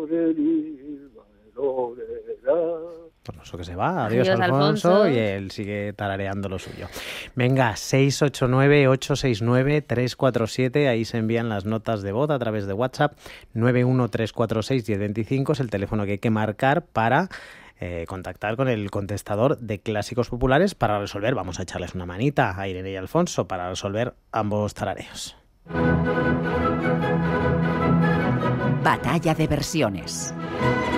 Alfonso que se va, adiós Alfonso, y él sigue tarareando lo suyo. Venga, 689-869-347, ahí se envían las notas de voz a través de WhatsApp. 913461025 es el teléfono que hay que marcar para contactar con el contestador de Clásicos Populares para resolver, vamos a echarles una manita a Irene y Alfonso para resolver ambos tarareos. Batalla de versiones.